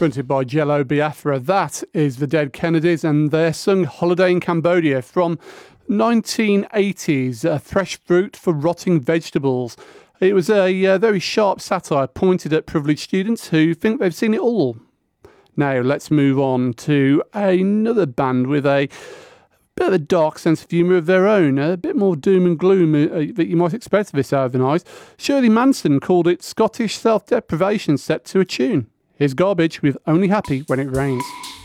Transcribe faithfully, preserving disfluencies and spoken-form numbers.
fronted by Jello Biafra. That is the Dead Kennedys, and they sung Holiday in Cambodia from nineteen eighties, uh, Fresh Fruit for Rotting Vegetables. It was a uh, very sharp satire pointed at privileged students who think they've seen it all. Now let's move on to another band with a bit of a dark sense of humour of their own, a bit more doom and gloom uh, that you might expect of this hour of the night. Shirley Manson called it Scottish self-deprivation set to a tune. Here's Garbage with Only Happy When It Rains.